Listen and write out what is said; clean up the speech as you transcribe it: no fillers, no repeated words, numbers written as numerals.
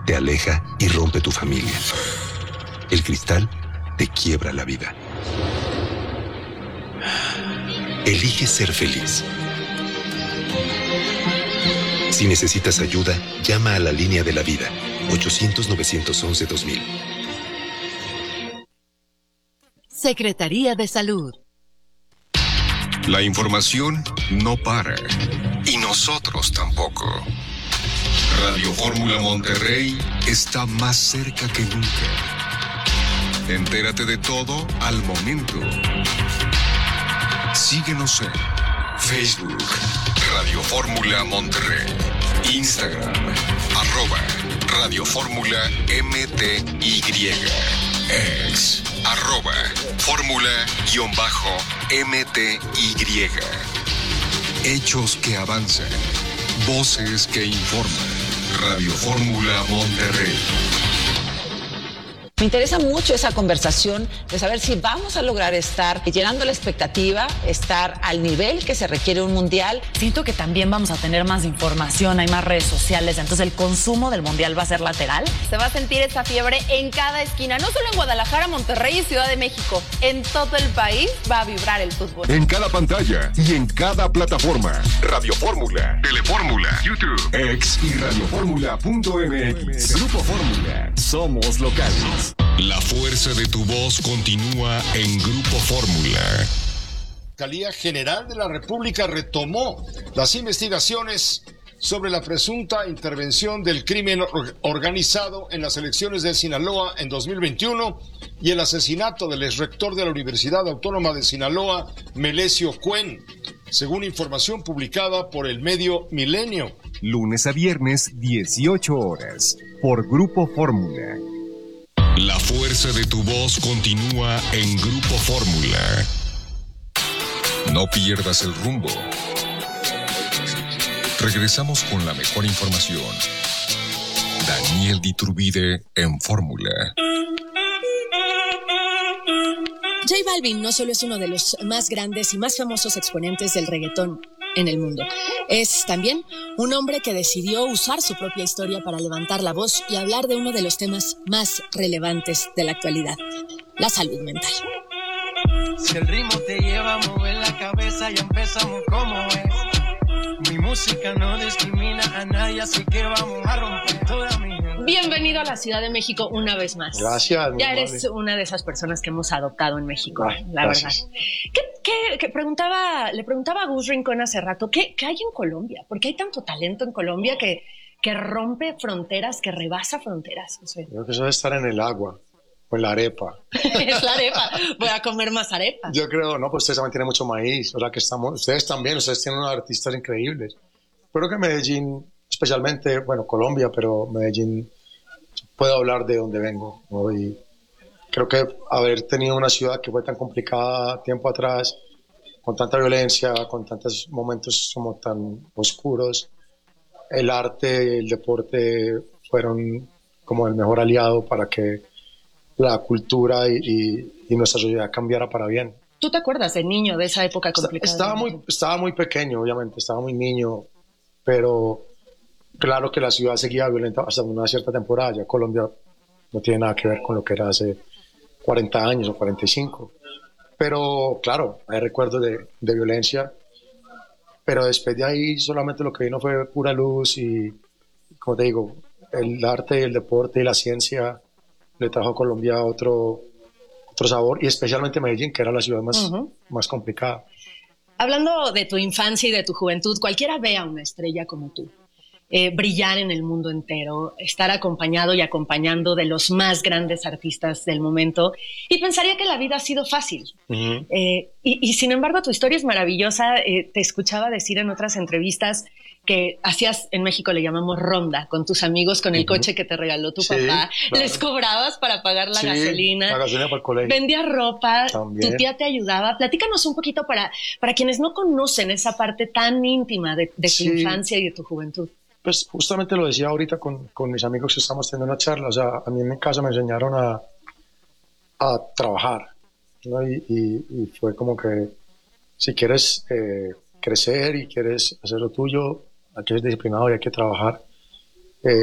te aleja y rompe tu familia. El cristal te quiebra la vida. Elige ser feliz. Si necesitas ayuda, llama a la línea de la vida, 800-911-2000. Secretaría de Salud. La información no para. Y nosotros tampoco. Radio Fórmula Monterrey está más cerca que nunca. Entérate de todo al momento. Síguenos en Facebook, Radio Fórmula Monterrey, Instagram, @Radio Fórmula MTY, X, @Fórmula_MTY. Hechos que avanzan, voces que informan. Radio Fórmula Monterrey. Me interesa mucho esa conversación de saber si vamos a lograr estar llenando la expectativa, estar al nivel que se requiere un mundial. Siento que también vamos a tener más información, hay más redes sociales, entonces el consumo del mundial va a ser lateral. Se va a sentir esa fiebre en cada esquina, no solo en Guadalajara, Monterrey y Ciudad de México. En todo el país va a vibrar el fútbol. En cada pantalla y en cada plataforma. Radio Fórmula, Telefórmula, YouTube, X y radiofórmula.mx. Grupo Fórmula. Somos locales. La fuerza de tu voz continúa en Grupo Fórmula. La Fiscalía General de la República retomó las investigaciones sobre la presunta intervención del crimen organizado en las elecciones de Sinaloa en 2021 y el asesinato del exrector de la Universidad Autónoma de Sinaloa, Melesio Cuen, según información publicada por el medio Milenio. Lunes a viernes, 18 horas, por Grupo Fórmula. La fuerza de tu voz continúa en Grupo Fórmula. No pierdas el rumbo. Regresamos con la mejor información. Daniel Diturbide en Fórmula. J Balvin no solo es uno de los más grandes y más famosos exponentes del reggaetón en el mundo, es también un hombre que decidió usar su propia historia para levantar la voz y hablar de uno de los temas más relevantes de la actualidad, la salud mental. Si el ritmo te lleva a mover la cabeza, ya empezamos como es. Mi música no discrimina a nadie, así que vamos a romper toda mi gente. Bienvenido a la Ciudad de México una vez más. Gracias. Ya eres una de esas personas que hemos adoptado en México, la gracias. verdad. Le preguntaba a Gus Rincón hace rato, ¿qué hay en Colombia? ¿Por qué hay tanto talento en Colombia que rompe fronteras, que rebasa fronteras? José? Creo que eso debe estar en el agua o en la arepa. Es la arepa. Voy a comer más arepa. Yo creo, no, pues ustedes también tienen mucho maíz. O sea, que ustedes también, ustedes tienen unos artistas increíbles. Creo que Medellín, especialmente, bueno, Colombia, pero Medellín, puedo hablar de donde vengo, ¿no? Y creo que haber tenido una ciudad que fue tan complicada tiempo atrás, con tanta violencia, con tantos momentos como tan oscuros, el arte y el deporte fueron como el mejor aliado para que la cultura y nuestra sociedad cambiara para bien. ¿Tú te acuerdas de niño, de esa época complicada? Estaba muy pequeño, obviamente, estaba muy niño, pero claro que la ciudad seguía violenta hasta una cierta temporada. Ya Colombia no tiene nada que ver con lo que era hace 40 años o 45. Pero claro, hay recuerdos de violencia, pero después de ahí solamente lo que vino fue pura luz y, como te digo, el arte, el deporte y la ciencia le trajo a Colombia otro sabor, y especialmente Medellín, que era la ciudad más complicada. Hablando de tu infancia y de tu juventud, cualquiera ve a una estrella como tú brillar en el mundo entero, estar acompañado y acompañando de los más grandes artistas del momento, y pensaría que la vida ha sido fácil. Y sin embargo, tu historia es maravillosa. Te escuchaba decir en otras entrevistas que hacías, en México le llamamos ronda, con tus amigos, con el coche que te regaló tu papá. Claro. Les cobrabas para pagar la gasolina. La gasolina para el colegio. Vendías ropa, también. Tu tía te ayudaba. Platícanos un poquito para quienes no conocen esa parte tan íntima de tu infancia y de tu juventud. Pues justamente lo decía ahorita con mis amigos que estamos teniendo una charla. O sea, a mí en mi casa me enseñaron a trabajar, ¿no? Y fue como que si quieres crecer y quieres hacer lo tuyo, hay que ser disciplinado y hay que trabajar.